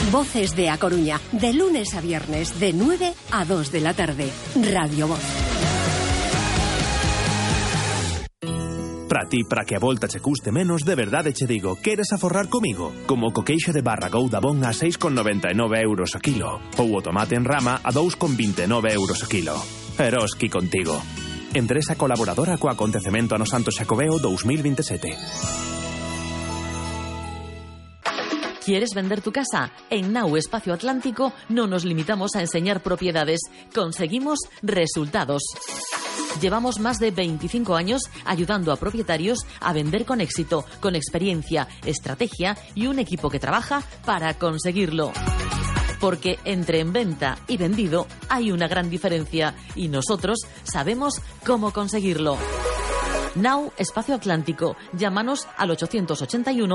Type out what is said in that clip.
Voces de A Coruña, de lunes a viernes, de 9 a 2 de la tarde. Radio Voz. Para ti, para que a volta che custe menos, de verdade che digo, queres aforrar comigo? Como o coqueixo de barra Goudabón a 6,99 euros o kilo, ou o tomate en rama a 2,29 euros o kilo. Eroski contigo. Empresa colaboradora co acontecemento Ano Santo Xacobeo 2027. ¿Quieres vender tu casa? En Now Espacio Atlántico no nos limitamos a enseñar propiedades, conseguimos resultados. Llevamos más de 25 años ayudando a propietarios a vender con éxito, con experiencia, estrategia y un equipo que trabaja para conseguirlo. Porque entre en venta y vendido hay una gran diferencia y nosotros sabemos cómo conseguirlo. Now Espacio Atlántico. Llámanos al 881